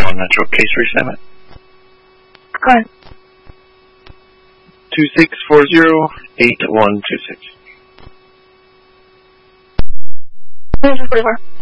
1 Metro, case reassignment. Go ahead. 2640-8126. 44.